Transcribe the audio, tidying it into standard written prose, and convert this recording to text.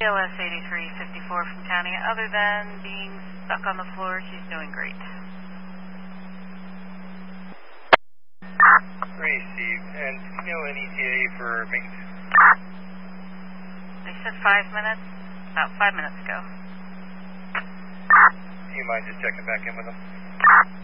ALS 8354 from county. Other than being stuck on the floor, she's doing great. Received. And do you know an ETA for maintenance? They said 5 minutes, about 5 minutes ago. Do you mind just checking back in with them?